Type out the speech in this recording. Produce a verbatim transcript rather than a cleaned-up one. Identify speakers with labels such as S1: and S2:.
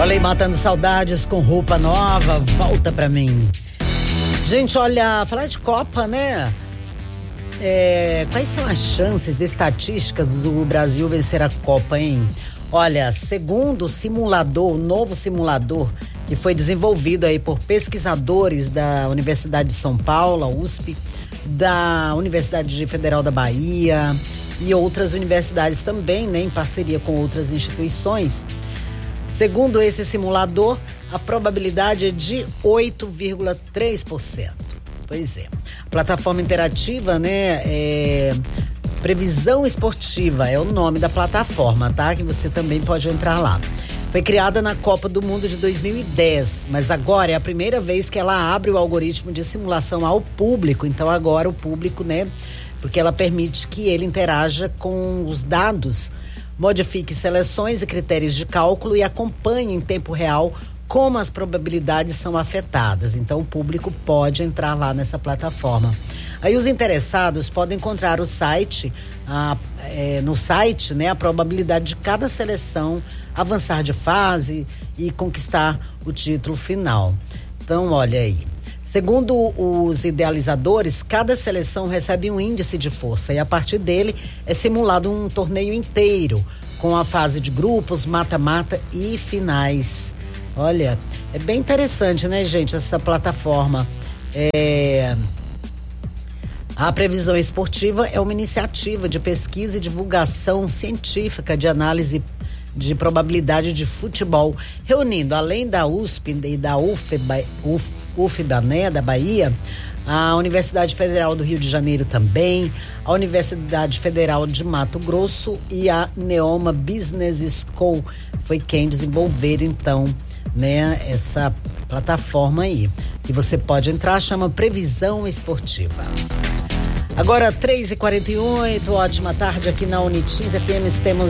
S1: Olha aí, matando saudades com roupa nova, volta pra mim. Gente, olha, falar de Copa, né? É, quais são as chances estatísticas do Brasil vencer a Copa, hein? Olha, segundo o simulador, o novo simulador que foi desenvolvido aí por pesquisadores da Universidade de São Paulo, a U S P, da Universidade Federal da Bahia e outras universidades também, né, em parceria com outras instituições. Segundo esse simulador, a probabilidade é de oito vírgula três por cento. Pois é. A plataforma interativa, né, é Previsão Esportiva, é o nome da plataforma, tá? Que você também pode entrar lá. Foi criada na Copa do Mundo de dois mil e dez, mas agora é a primeira vez que ela abre o algoritmo de simulação ao público. Então agora o público, né, porque ela permite que ele interaja com os dados, modifique seleções e critérios de cálculo e acompanhe em tempo real como as probabilidades são afetadas. Então o público pode entrar lá nessa plataforma. Aí os interessados podem encontrar o site, a, é, no site, né, a probabilidade de cada seleção avançar de fase e conquistar o título final. Então, olha aí. Segundo os idealizadores, cada seleção recebe um índice de força e a partir dele é simulado um torneio inteiro, com a fase de grupos, mata-mata e finais. Olha, é bem interessante, né, gente, essa plataforma. É... A Previsão Esportiva é uma iniciativa de pesquisa e divulgação científica de análise de probabilidade de futebol, reunindo, além da U S P e da U F B A, Uf, U F B A, né, da Bahia, a Universidade Federal do Rio de Janeiro também, a Universidade Federal de Mato Grosso e a Neoma Business School. Foi quem desenvolveram, então, né, essa plataforma aí. E você pode entrar, chama Previsão Esportiva. Agora, três e quarenta e oito, ótima tarde aqui na Unitins F M, temos